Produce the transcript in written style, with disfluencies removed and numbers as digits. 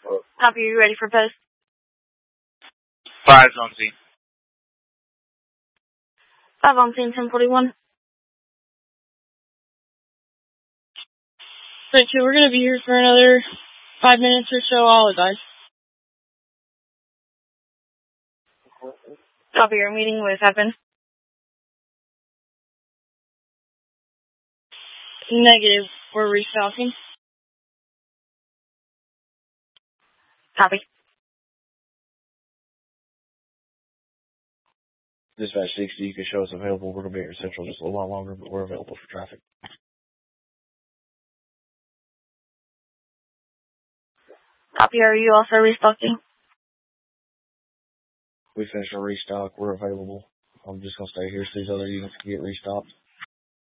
Copy, are you ready for post? 5's on scene. 5 on scene, 1041. Right, so we're going to be here for another 5 minutes or so. I'll advise. Copy, your meeting with Evan. Negative. We're restocking. Copy. Dispatch 60, you can show us available. We're going to be at your central just a little while longer, but we're available for traffic. Copy, are you also restocking? We finished our restock. We're available. I'm just going to stay here so these other units can get restocked.